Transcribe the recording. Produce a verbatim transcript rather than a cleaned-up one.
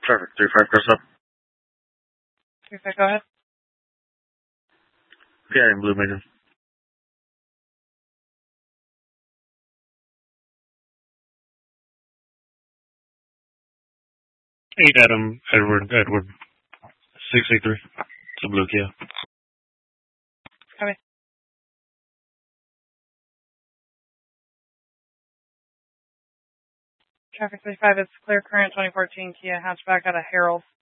Traffic three five, press up. three five, go ahead. Yeah, in Blue Maiden. eight Adam, Edward, Edward. six eight three. It's a blue Kia. Copy. Traffic three five, it's clear current twenty fourteen Kia hatchback out of Harold.